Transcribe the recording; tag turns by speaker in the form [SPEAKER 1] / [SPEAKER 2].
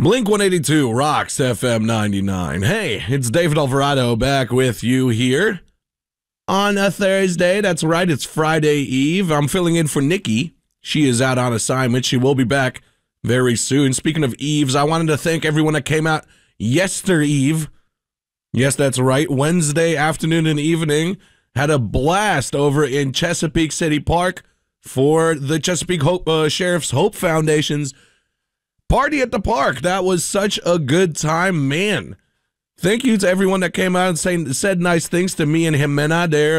[SPEAKER 1] Blink 182 rocks FM 99. Hey, it's David Alvarado back with you here on a Thursday. That's right, it's Friday Eve. I'm filling in for Nikki. She is out on assignment. She will be back very soon. Speaking of Eves, I wanted to thank everyone that came out yestereve. Yes, that's right. Wednesday afternoon and evening. Had a blast over in Chesapeake City Park for the Chesapeake Sheriff's Hope Foundation's Party at the Park. That was such a good time, man. Thank you to everyone that came out and said nice things to me and Jimena there